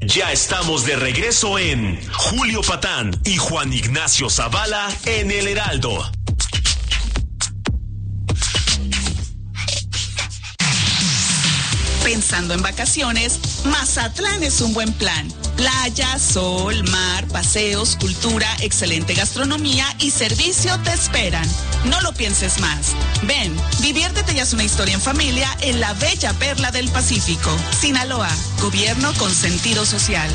Ya estamos de regreso en Julio Patán y Juan Ignacio Zavala en El Heraldo. Pensando en vacaciones, Mazatlán es un buen plan. Playa, sol, mar, paseos, cultura, excelente gastronomía y servicio te esperan. No lo pienses más. Ven, diviértete y haz una historia en familia en la bella perla del Pacífico. Sinaloa, gobierno con sentido social.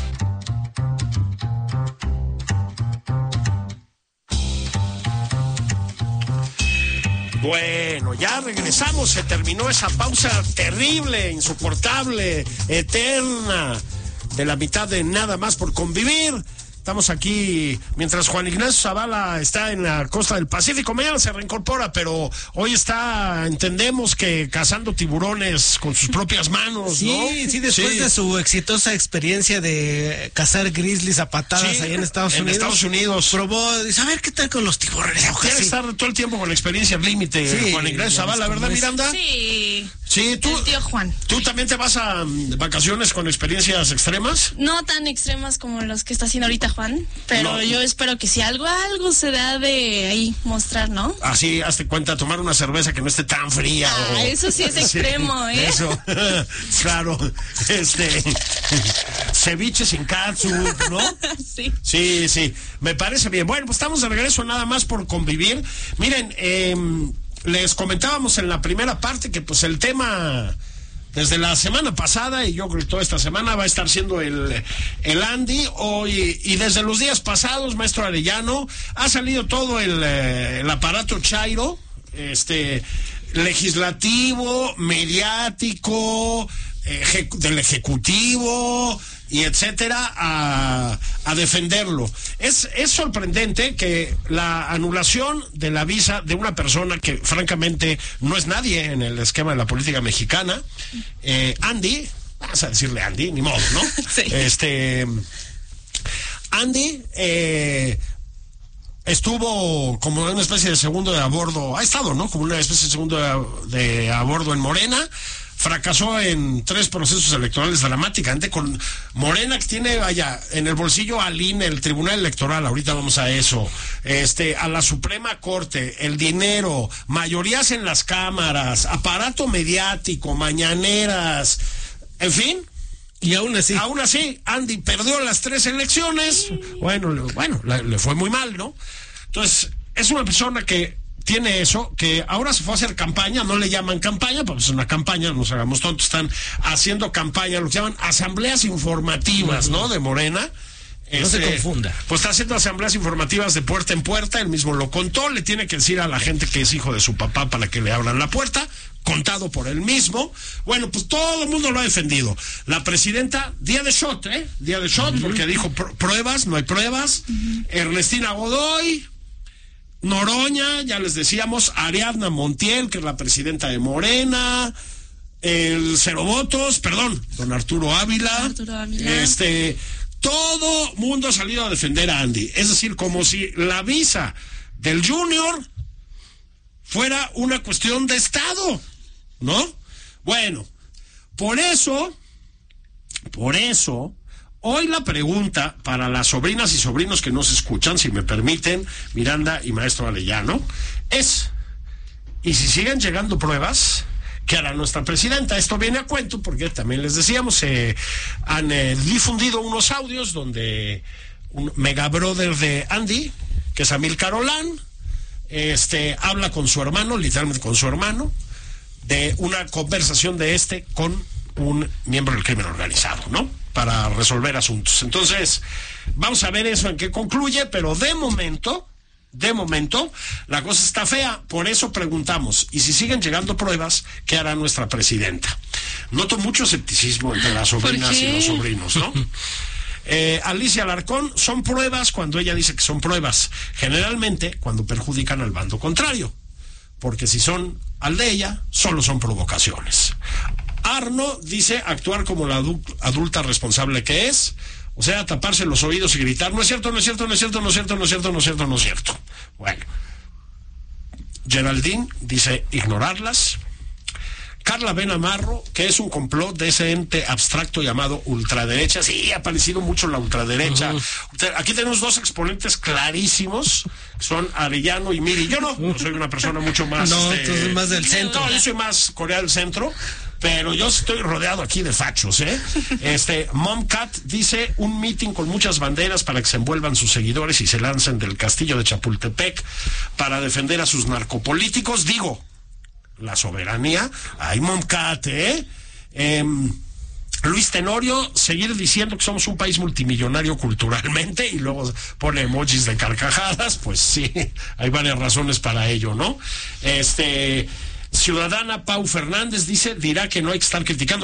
Bueno, ya regresamos, se terminó esa pausa terrible, insoportable, eterna, de la mitad de Nada Más por Convivir. Estamos aquí mientras Juan Ignacio Zavala está en la costa del Pacífico. Mañana se reincorpora, pero hoy está, entendemos que cazando tiburones con sus propias manos, sí, ¿no? Sí, después de su exitosa experiencia de cazar grizzlies a patadas allá en Estados Unidos. Probó, dice, a ver qué tal con los tiburones. Quiere estar todo el tiempo con la experiencia límite, Juan Ignacio Zavala, ¿verdad, Miranda? Sí. Sí, tú. El tío Juan. ¿Tú también te vas a vacaciones con experiencias extremas? No tan extremas como los que está haciendo ahorita Juan, pero no. Yo espero que si algo se da de ahí mostrar, ¿no? Así, hazte cuenta, tomar una cerveza que no esté tan fría. Eso sí es extremo, sí, Eso, claro, ceviche sin catsup, ¿no? Sí. Sí, me parece bien. Bueno, pues estamos de regreso Nada Más por Convivir. Miren, les comentábamos en la primera parte que pues el tema desde la semana pasada y yo creo que toda esta semana va a estar siendo el Andy hoy, y desde los días pasados, maestro Arellano, ha salido todo el aparato chairo, legislativo, mediático, del ejecutivo y etcétera a defenderlo. Es sorprendente que la anulación de la visa de una persona que francamente no es nadie en el esquema de la política mexicana, Andy, vamos a decirle Andy, ni modo, ¿no? Sí. Andy estuvo como una especie de segundo de a bordo, ha estado, ¿no? Como una especie de segundo de a bordo en Morena. Fracasó en 3 procesos electorales dramáticamente con Morena, que tiene, en el bolsillo al INE, el Tribunal Electoral, ahorita vamos a eso, a la Suprema Corte, el dinero, mayorías en las cámaras, aparato mediático, mañaneras, en fin. Y aún así, Andy perdió las 3 elecciones. Bueno, le fue muy mal, ¿no? Entonces, es una persona que tiene eso, que ahora se fue a hacer campaña, no le llaman campaña, porque es una campaña, no nos hagamos tontos, están haciendo campaña, lo que llaman asambleas informativas, ¿no? De Morena. No se confunda. Pues está haciendo asambleas informativas de puerta en puerta, él mismo lo contó, le tiene que decir a la gente que es hijo de su papá para que le abran la puerta, contado por él mismo. Bueno, pues todo el mundo lo ha defendido. La presidenta, día de shot, porque dijo pruebas, no hay pruebas. Ernestina Godoy, Noroña, ya les decíamos, Ariadna Montiel, que es la presidenta de Morena, el Cero Votos, perdón, don Arturo Ávila. Todo mundo ha salido a defender a Andy. Es decir, como si la visa del Junior fuera una cuestión de Estado, ¿no? Bueno, por eso, hoy la pregunta para las sobrinas y sobrinos que nos escuchan, si me permiten, Miranda y maestro Arellano, es, ¿y si siguen llegando pruebas? ¿Qué hará nuestra presidenta? Esto viene a cuento porque también les decíamos, han difundido unos audios donde un mega brother de Andy, que es Amílcar Olán, habla con su hermano, literalmente con su hermano, de una conversación de con un miembro del crimen organizado, ¿no? Para resolver asuntos. Entonces, vamos a ver eso en qué concluye, pero de momento, la cosa está fea. Por eso preguntamos, y si siguen llegando pruebas, ¿qué hará nuestra presidenta? Noto mucho escepticismo entre las sobrinas y los sobrinos, ¿no? Alicia Alarcón, son pruebas cuando ella dice que son pruebas, generalmente cuando perjudican al bando contrario, porque si son al de ella, solo son provocaciones. Arno dice actuar como la adulta responsable que es, o sea, taparse los oídos y gritar, no es cierto, no es cierto, no es cierto, no es cierto, no es cierto, no es cierto, no es cierto. Bueno, Geraldine dice ignorarlas. Carla Ben Amarro, que es un complot de ese ente abstracto llamado ultraderecha. Sí, ha aparecido mucho la ultraderecha. Aquí tenemos dos exponentes clarísimos, son Arellano y Miri. Yo no soy una persona mucho más... No, tú eres más del centro. No, yo soy más Corea del Centro, pero yo estoy rodeado aquí de fachos, ¿eh? Momcat dice, un meeting con muchas banderas para que se envuelvan sus seguidores y se lancen del castillo de Chapultepec para defender a sus narcopolíticos. Digo, la soberanía. Ay, Momcat, Luis Tenorio, seguir diciendo que somos un país multimillonario culturalmente, y luego pone emojis de carcajadas. Pues sí, hay varias razones para ello, ¿no? Ciudadana Pau Fernández dice, dirá que no hay que estar criticando.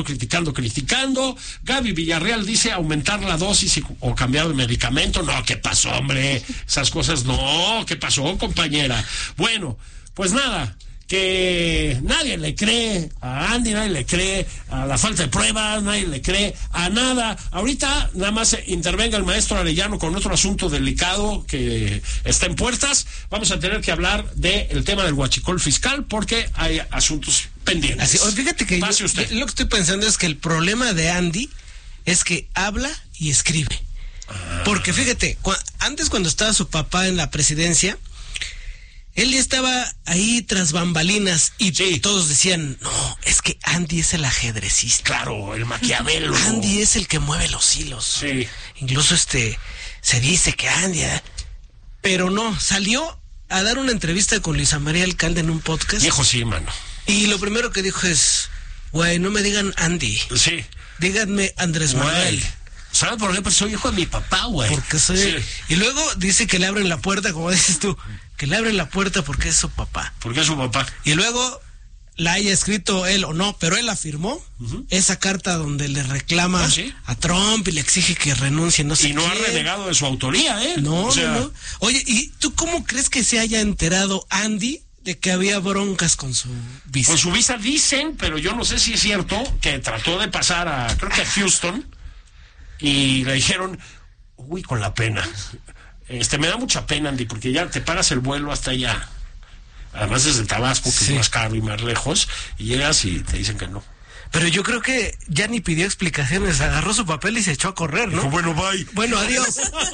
Gaby Villarreal dice, aumentar la dosis o cambiar de medicamento. No, ¿qué pasó, hombre? Esas cosas no, ¿qué pasó, compañera? Bueno, pues nada, que nadie le cree a Andy, nadie le cree a la falta de pruebas, nadie le cree a nada. Ahorita nada más intervenga el maestro Arellano con otro asunto delicado que está en puertas. Vamos a tener que hablar del tema del huachicol fiscal porque hay asuntos pendientes. Así, fíjate que yo, lo que estoy pensando es que el problema de Andy es que habla y escribe. Porque fíjate, antes cuando estaba su papá en la presidencia, él ya estaba ahí tras bambalinas y todos decían, no, es que Andy es el ajedrecista. Claro, el Maquiavelo. Andy es el que mueve los hilos. Sí. Incluso se dice que Andy... Pero no, salió a dar una entrevista con Luisa María Alcalde en un podcast. Viejo, sí, mano. Y lo primero que dijo es, güey, no me digan Andy. Sí. Díganme Andrés Manuel. ¿Sabes por qué? Pues soy hijo de mi papá, güey. Porque soy... Sí. Y luego dice que le abren la puerta, como dices tú, que le abren la puerta porque es su papá. Porque es su papá. Y luego la haya escrito él o no, pero él afirmó esa carta donde le reclama a Trump y le exige que renuncie, no sé. Y no ha renegado de su autoría, ¿eh? No. Oye, ¿y tú cómo crees que se haya enterado Andy de que había broncas con su visa? Con su visa dicen, pero yo no sé si es cierto, que trató de pasar creo que a Houston, y le dijeron, uy, con la pena. Me da mucha pena, Andy, porque ya te pagas el vuelo hasta allá. Además desde Tabasco, que es más caro y más lejos, y llegas y te dicen que no. Pero yo creo que ya ni pidió explicaciones, agarró su papel y se echó a correr, ¿no? Dijo, bueno, bye. Bueno, adiós.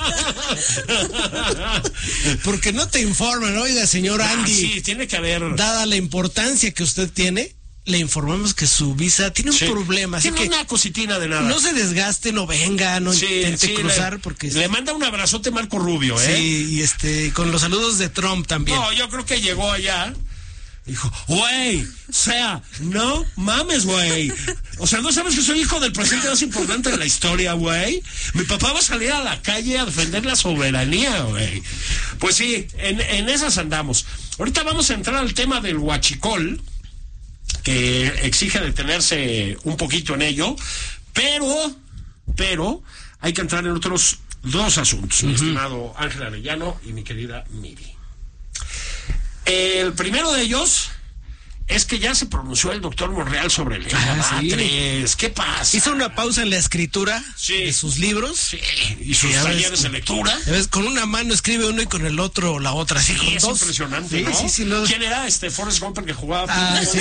Porque no te informan, oiga, señor Andy. Sí, tiene que haber... Dada la importancia que usted tiene, le informamos que su visa tiene un problema. Así tiene que una cositina de nada. No se desgaste, no venga, no intente cruzar, porque... Le manda un abrazote Marco Rubio, Sí, y con los saludos de Trump también. No, yo creo que llegó allá... Dijo, güey, o sea, no mames, güey. O sea, ¿no sabes que soy hijo del presidente más importante de la historia, güey? Mi papá va a salir a la calle a defender la soberanía, güey. Pues sí, en esas andamos. Ahorita vamos a entrar al tema del huachicol, que exige detenerse un poquito en ello, pero hay que entrar en otros dos asuntos, mi estimado Ángel Arellano y mi querida Miri. El primero de ellos es que ya se pronunció el doctor Monreal sobre el Batres. ¿Qué pasa? Hizo una pausa en la escritura de sus libros. Sí, y sus talleres de lectura. Con una mano escribe uno y con el otro la otra. Así con es dos. Impresionante, ¿no? Sí, ¿Quién era Forrest Gump el que jugaba?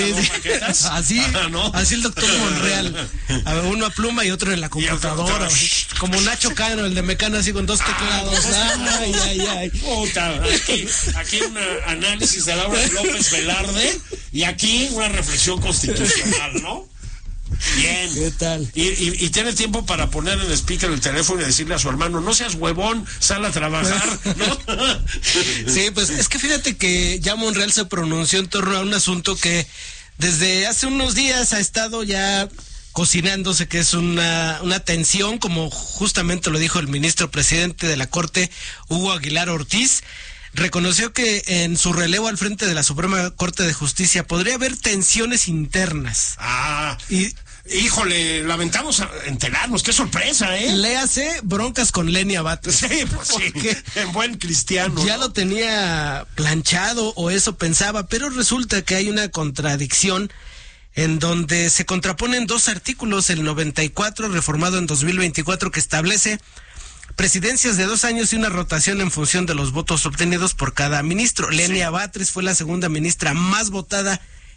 Así el doctor Monreal. Uno a pluma y otro en la computadora. Como Nacho Cano, el de Mecano, así con dos teclados. Ay. Puta, aquí un análisis de Laura López Velarde y aquí una reflexión constitucional, ¿no? Bien. ¿Qué tal? Y tiene tiempo para poner en el speaker el teléfono y decirle a su hermano, no seas huevón, sal a trabajar, ¿no? Sí, pues es que fíjate que ya Monreal se pronunció en torno a un asunto que desde hace unos días ha estado ya cocinándose, que es una tensión, como justamente lo dijo el ministro presidente de la Corte, Hugo Aguilar Ortiz. Reconoció que en su relevo al frente de la Suprema Corte de Justicia podría haber tensiones internas. Híjole, lamentamos enterarnos, qué sorpresa, ¿eh? Léase broncas con Lenia Batres. Sí, pues sí, en buen cristiano. Ya lo tenía planchado o eso pensaba, pero resulta que hay una contradicción en donde se contraponen dos artículos, el 94 reformado en 2024 que establece presidencias de 2 años y una rotación en función de los votos obtenidos por cada ministro. Lenia Batres fue la segunda ministra más votada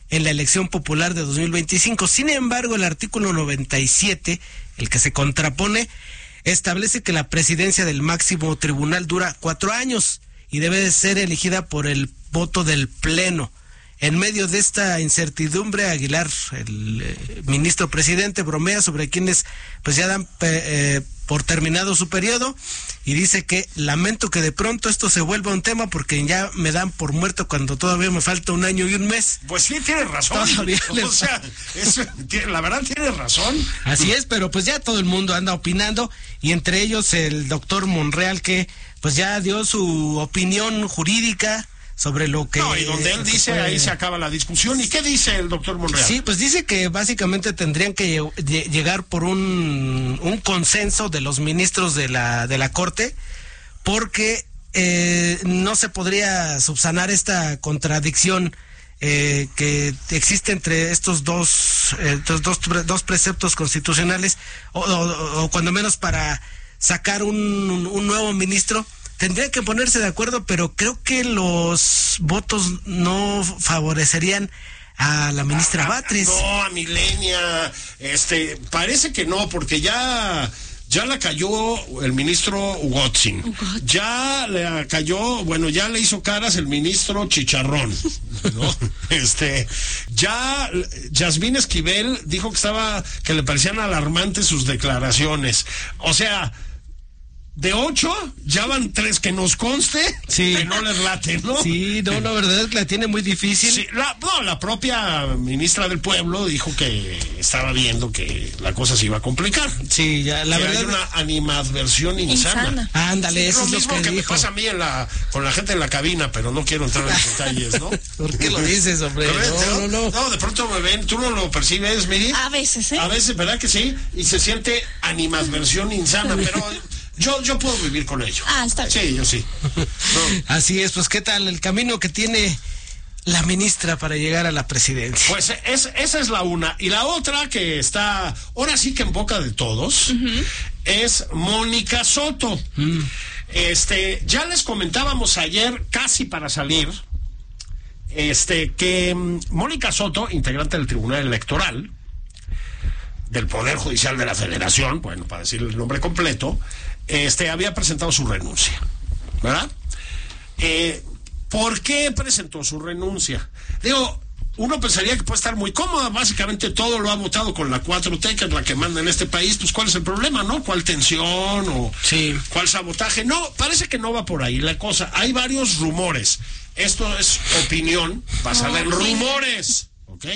en la elección popular de 2025. Sin embargo, el artículo 97, el que se contrapone, establece que la presidencia del máximo tribunal dura 4 años y debe de ser elegida por el voto del Pleno. En medio de esta incertidumbre, Aguilar, el ministro presidente, bromea sobre quienes pues ya dan por terminado su periodo y dice que lamento que de pronto esto se vuelva un tema porque ya me dan por muerto cuando todavía me falta 1 año y 1 mes. Pues sí, tiene razón. O sea, la verdad tiene razón. Así es, pero pues ya todo el mundo anda opinando y entre ellos el doctor Monreal que pues ya dio su opinión jurídica sobre lo que... No, y donde él dice, ahí se acaba la discusión. ¿Y qué dice el doctor Monreal? Sí, pues dice que básicamente tendrían que llegar por un consenso de los ministros de la Corte, porque no se podría subsanar esta contradicción que existe entre estos dos preceptos constitucionales, o cuando menos para sacar un nuevo ministro. Tendrían que ponerse de acuerdo, pero creo que los votos no favorecerían a la ministra Batres. No, a Milenia, parece que no, porque ya la cayó el ministro Ugotzin. Ya le cayó, ya le hizo caras el ministro Chicharrón, ¿no? Ya Yasmín Esquivel dijo que le parecían alarmantes sus declaraciones. O sea, de 8, ya van 3 que nos conste, sí, que no les late, ¿no? Sí, no, la verdad es que la tiene muy difícil. Sí, la propia ministra del Pueblo dijo que estaba viendo que la cosa se iba a complicar. Sí, ya, la verdad. Hay una animadversión insana. Ándale, sí, eso es lo mismo que dijo. Me pasa a mí con la gente en la cabina, pero no quiero entrar en detalles, ¿no? ¿Por qué lo dices, hombre? No, de pronto me ven, ¿tú no lo percibes, Miri? A veces, ¿eh? A veces, ¿verdad que sí? Y se siente animadversión insana, pero... Yo puedo vivir con ello. Está bien. Sí, yo sí. No. Así es, pues ¿qué tal el camino que tiene la ministra para llegar a la presidencia? Pues esa es la una. Y la otra que está, ahora sí que en boca de todos, es Mónica Soto. Ya les comentábamos ayer, casi para salir, que Mónica Soto, integrante del Tribunal Electoral, del Poder Judicial de la Federación, bueno, para decir el nombre completo, había presentado su renuncia, ¿verdad? ¿Por qué presentó su renuncia? Digo, uno pensaría que puede estar muy cómoda, básicamente todo lo ha votado con la 4T, que es la que manda en este país, pues ¿cuál es el problema, no? ¿Cuál tensión o sí, cuál sabotaje? No, parece que no va por ahí la cosa. Hay varios rumores. Esto es opinión basada en rumores, ¿ok?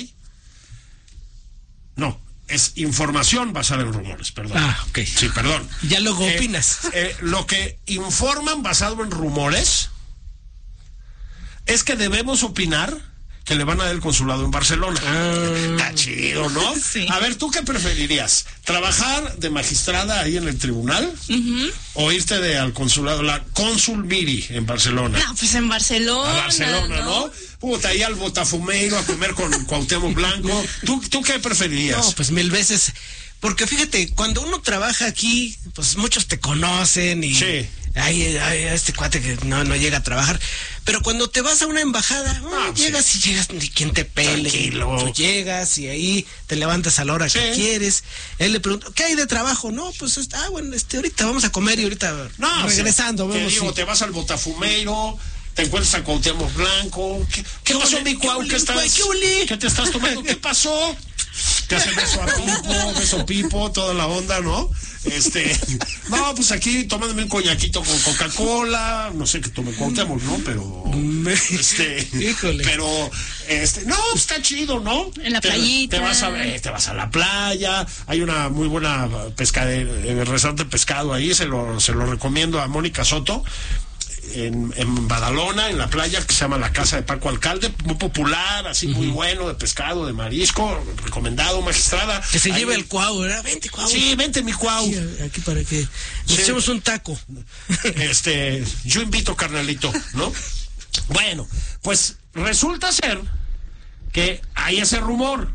No. Es información basada en rumores, perdón. Ok. Sí, perdón. Ya luego opinas. Lo que informan basado en rumores es que debemos opinar que le van a dar el consulado en Barcelona. Está chido, ¿no? Sí. A ver, ¿tú qué preferirías? ¿Trabajar de magistrada ahí en el tribunal? ¿O irte al consulado, la cónsul Miri en Barcelona? No, pues en Barcelona. A Barcelona, ¿no? Puta, ahí al Botafumeiro a comer con Cuauhtémoc Blanco. ¿Tú qué preferirías? No, pues 1000 veces. Porque fíjate, cuando uno trabaja aquí, pues muchos te conocen y... Sí. Ay, este cuate que no llega a trabajar. Pero cuando te vas a una embajada, llegas y llegas, ni quien te pele. Tranquilo. Tú llegas y ahí te levantas a la hora que quieres. Él le pregunta, ¿qué hay de trabajo? No, pues bueno, ahorita vamos a comer y ahorita regresando. Vemos digo, te vas al Botafumeiro, te encuentras a Cuauhtémoc Blanco. ¿Qué pasó, mi Cuau? ¿Qué te estás tomando? ¿Qué pasó? Te hacen beso Pipo, toda la onda, ¿no? No, pues aquí tomándome un coñaquito con Coca-Cola, no sé qué tome Cuauhtémoc, ¿no? Pero, híjole. Pero, no, está chido, ¿no? En la playita. Te vas a la playa, hay una muy buena restaurante de pescado ahí, se lo recomiendo a Mónica Soto. En Badalona, en la playa, que se llama la Casa de Paco Alcalde, muy popular, así muy bueno, de pescado, de marisco, recomendado, magistrada. Que se lleve el Cuau, ¿verdad? Vente, Cuau. Sí, vente, mi Cuau. Aquí para que nos echemos un taco. Yo invito, carnalito, ¿no? Bueno, pues resulta ser que hay ese rumor.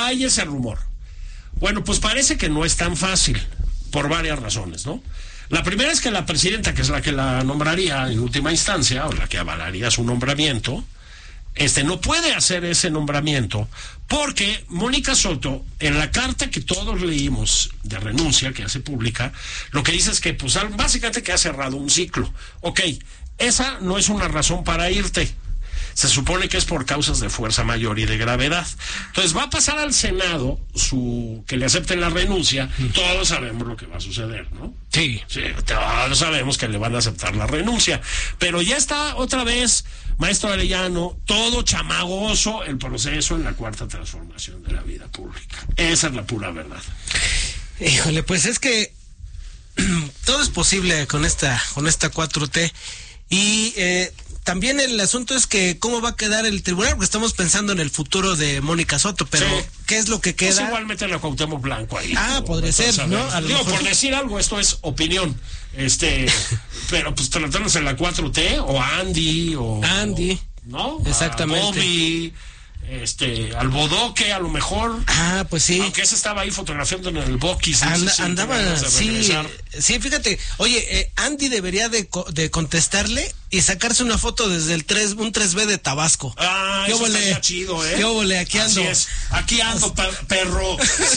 Bueno, pues parece que no es tan fácil, por varias razones, ¿no? La primera es que la presidenta, que es la que la nombraría en última instancia, o la que avalaría su nombramiento, no puede hacer ese nombramiento porque Mónica Soto, en la carta que todos leímos de renuncia que hace pública, lo que dice es que pues básicamente que ha cerrado un ciclo. Ok, esa no es una razón para irte. Se supone que es por causas de fuerza mayor y de gravedad. Entonces va a pasar al Senado que le acepten la renuncia. Todos sabemos lo que va a suceder, ¿no? Sí. Sí, todos sabemos que le van a aceptar la renuncia. Pero ya está otra vez, maestro Arellano, todo chamagoso el proceso en la cuarta transformación de la vida pública. Esa es la pura verdad. Híjole, pues es que todo es posible con esta 4T. Y también el asunto es que cómo va a quedar el tribunal, porque estamos pensando en el futuro de Mónica Soto, pero sí. ¿Qué es lo que queda? Pues igual meten a Cuauhtémoc Blanco ahí. Podría ser, ¿no? Digo, por decir algo, esto es opinión. Pero pues tratarnos en la 4T, o Andy, ¿no? Exactamente. A Bobby, al Bodoque, a lo mejor. Pues sí. Aunque ese estaba ahí fotografiando en el Boquis. Andaba, sí, fíjate. Oye, Andy debería de contestarle y sacarse una foto desde un 3B de Tabasco. Eso estaría chido, ¿eh? ¿Qué óvole? Aquí ando. Así es. Aquí ando, perro.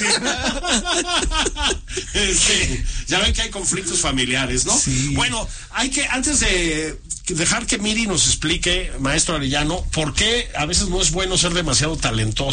Sí. Ya ven que hay conflictos familiares, ¿no? Sí. Bueno, antes de dejar que Miri nos explique, maestro Arellano, por qué a veces no es bueno ser demasiado talentoso.